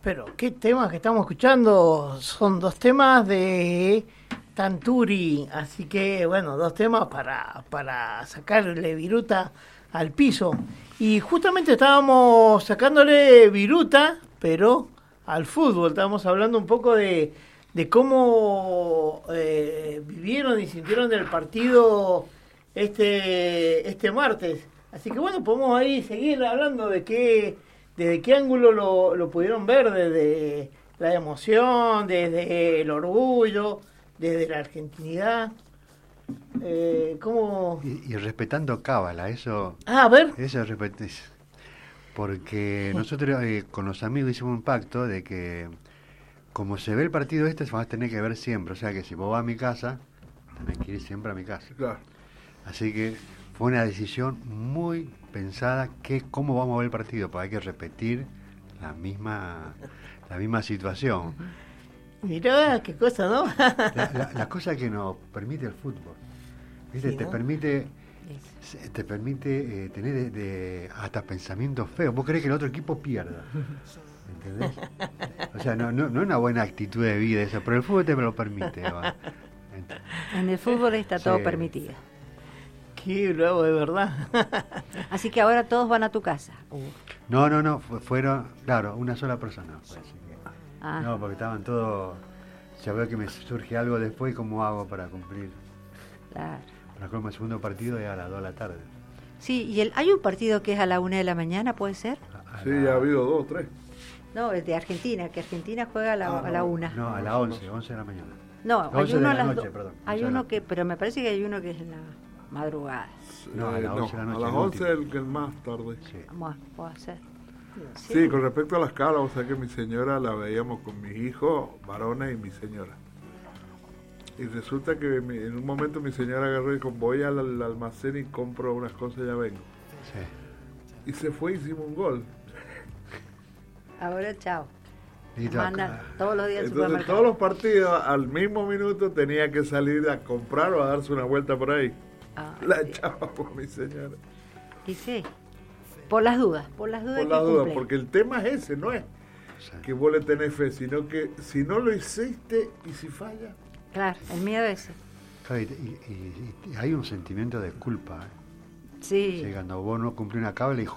Pero qué temas que estamos escuchando, son dos temas de Tanturi, así que bueno, dos temas para sacarle viruta al piso. Y justamente estábamos sacándole viruta, pero al fútbol, estábamos hablando un poco de cómo vivieron y sintieron el partido este martes. Así que bueno, podemos ahí seguir hablando desde qué ángulo lo pudieron ver, desde la emoción, desde el orgullo, desde la argentinidad. ¿Cómo? Y respetando cábala, eso. A ver. Eso porque nosotros con los amigos hicimos un pacto de que, como se ve el partido se va a tener que ver siempre. O sea que si vos vas a mi casa, tenés que ir siempre a mi casa. Claro. Así que fue una decisión muy pensada cómo vamos a ver el partido, porque hay que repetir la misma situación. Mirá, qué cosa, ¿no? La cosa que nos permite el fútbol. ¿Viste? Sí, ¿no? Te permite tener hasta pensamientos feos. Vos querés que el otro equipo pierda. ¿Entendés? O sea, no es una buena actitud de vida eso, pero el fútbol te lo permite. En el fútbol está todo permitido. Qué bravo, de verdad. Así que ahora todos van a tu casa. No, fueron, claro, una sola persona. Pues, no, porque estaban todos, ya veo que me surge algo después, ¿cómo hago para cumplir? Claro. Para jugar el segundo partido es a las 2 de la tarde. Sí, y hay un partido que es a la 1 de la mañana, ¿puede ser? Sí, ya ha habido 2, 3. No, es de Argentina, que Argentina juega a la 1. No, a las 11 de la mañana. No, hay uno a las noche, perdón. Hay uno que, pero me parece que hay uno que es en la madrugada. No, a las 11 de la noche. A las 11 es el más tarde. Sí. Bueno, puede ser. Sí, con respecto a las caras, o sea que mi señora la veíamos con mis hijos, varones y mi señora. Y resulta que en un momento mi señora agarró y dijo, voy al almacén y compro unas cosas y ya vengo. Sí. Y se fue y hicimos un gol. Ahora chao. Mandan todos los días al Entonces supermercado. todos los partidos al mismo minuto tenía que salir a comprar o a darse una vuelta por ahí. La echaba por mi señora. Y sí, por las dudas. Por las dudas, porque el tema es ese, no es que vos le tenés fe, sino que si no lo hiciste y si falla. Claro, el miedo es ese. Claro, y hay un sentimiento de culpa. Sí. O sea, cuando vos no cumplís una cábala y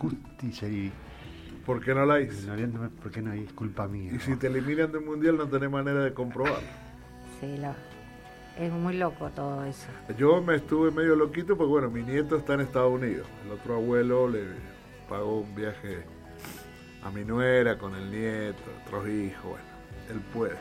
¿por qué no la hice? ¿Por qué no es culpa mía? Y si te eliminan del mundial no tenés manera de comprobarlo. Sí, es muy loco todo eso. Yo me estuve medio loquito porque bueno, mi nieto está en Estados Unidos. El otro abuelo le pagó un viaje a mi nuera con el nieto, otros hijos, bueno, él puede.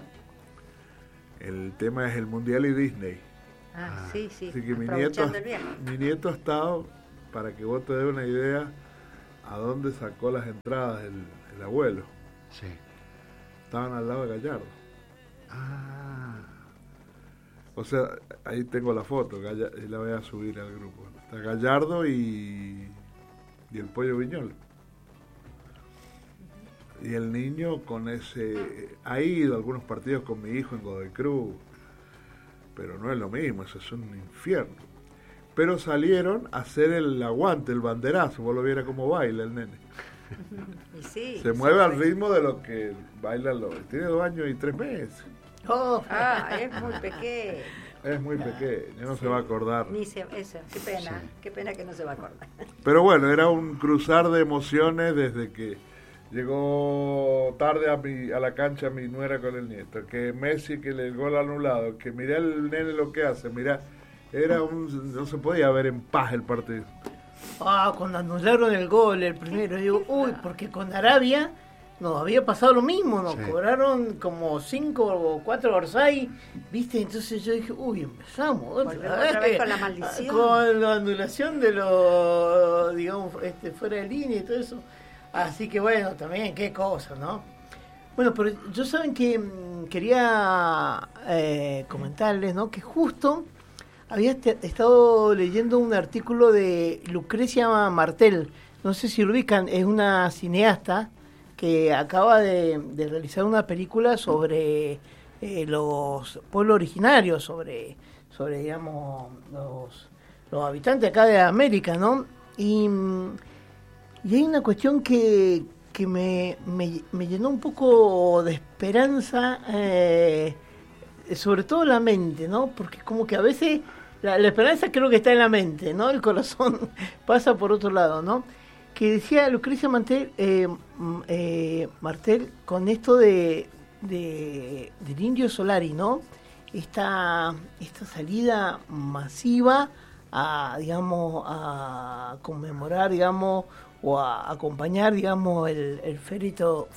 El tema es el mundial y Disney. Sí. Así que mi nieto ha estado, para que vos te des una idea, a dónde sacó las entradas el abuelo. Sí. Estaban al lado de Gallardo. O sea, ahí tengo la foto, y la voy a subir al grupo. Está Gallardo y el Pollo Viñola. Y el niño con ese... Ha ido a algunos partidos con mi hijo en Godoy Cruz, pero no es lo mismo, eso es un infierno. Pero salieron a hacer el aguante, el banderazo, vos lo viera cómo baila el nene. Y sí, se mueve al ritmo de lo que bailan los... Tiene 2 años y 3 meses. Es muy pequeño. Es muy pequeño, no se va a acordar. Qué pena que no se va a acordar. Pero bueno, era un cruzar de emociones desde que llegó tarde a la cancha mi nuera con el nieto, que Messi, que el gol anulado, que mirá el nene lo que hace, mirá, no se podía ver en paz el partido. Cuando anularon el gol, el primero, digo, porque con Arabia nos había pasado lo mismo, nos cobraron como 5 o 4 Orsay, ¿viste? Entonces yo dije, empezamos otra vez con la maldición. Con la anulación de los, digamos, fuera de línea y todo eso. Así que bueno, también, qué cosa, ¿no? Bueno, pero yo saben que quería comentarles, ¿no? Que justo había estado leyendo un artículo de Lucrecia Martel, no sé si lo ubican, es una cineasta que acaba de realizar una película sobre los pueblos originarios, sobre digamos, los habitantes acá de América, ¿no? Y hay una cuestión que que me llenó un poco de esperanza, sobre todo la mente, ¿no? Porque como que a veces la esperanza creo que está en la mente, ¿no? El corazón pasa por otro lado, ¿no? Que decía Lucrecia Martel con esto del Indio Solari, ¿no? Esta salida masiva a, digamos, a conmemorar, digamos, o a acompañar, digamos, el féretro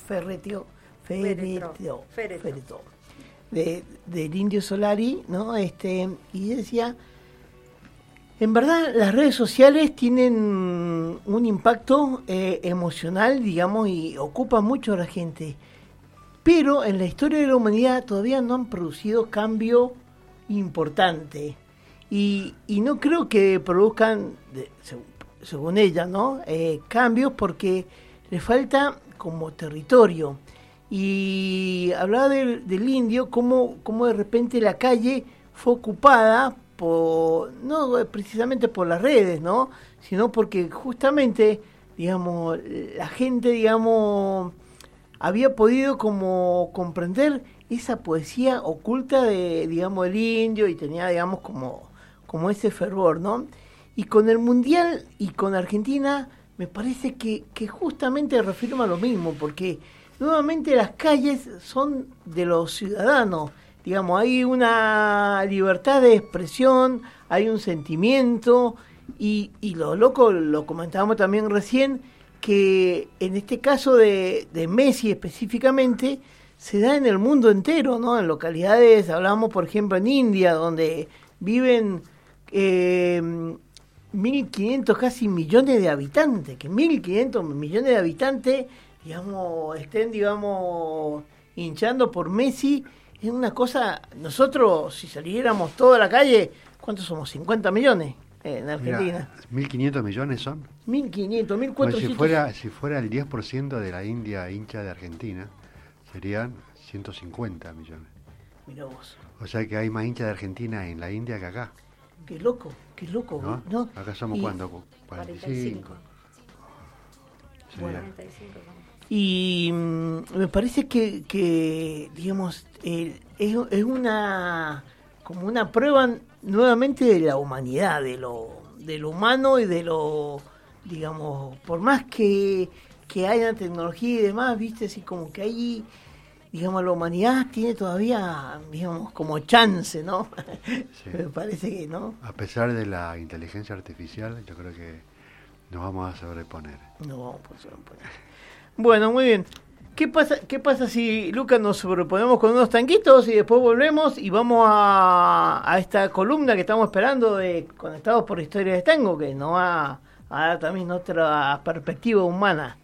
del Indio Solari, ¿no? Y decía, en verdad las redes sociales tienen un impacto emocional, digamos, y ocupan mucho a la gente, pero en la historia de la humanidad todavía no han producido cambio importante, y no creo que produzcan, según ella, ¿no? Cambios, porque le falta como territorio. Y hablaba del indio, como de repente la calle fue ocupada no precisamente por las redes, ¿no? Sino porque justamente, digamos, la gente, digamos, había podido como comprender esa poesía oculta de, digamos, el indio, y tenía, digamos, como ese fervor, ¿no? Y con el Mundial y con Argentina me parece que justamente reafirma lo mismo, porque nuevamente las calles son de los ciudadanos, digamos, hay una libertad de expresión, hay un sentimiento, y lo loco, lo comentábamos también recién, que en este caso de Messi específicamente, se da en el mundo entero, ¿no? En localidades, hablamos por ejemplo en India, donde viven 1.500 casi millones de habitantes, que 1.500 millones de habitantes, digamos, estén, digamos, hinchando por Messi, es una cosa. Nosotros, si saliéramos toda la calle, ¿cuántos somos? 50 millones en Argentina. Mirá, 1.500 millones son. 1.500, 1.400. Pues si fuera el 10% de la India hincha de Argentina, serían 150 millones. Mirá vos. O sea que hay más hinchas de Argentina en la India que acá. Qué loco, ¿No? ¿no? Acá somos, ¿cuánto? 45. Bueno. Y me parece que digamos, es una como una prueba nuevamente de la humanidad, de lo humano y de lo, digamos, por más que haya tecnología y demás, viste, así como que ahí, digamos, la humanidad tiene todavía, digamos, como chance, ¿no? Sí. Me parece que, ¿no? A pesar de la inteligencia artificial, yo creo que nos vamos a sobreponer. No vamos a sobreponer. Bueno, muy bien. ¿Qué pasa si, Lucas, nos sobreponemos con unos tanquitos y después volvemos y vamos a esta columna que estamos esperando de Conectados por Historias de Tango, que nos va a dar también otra perspectiva humana?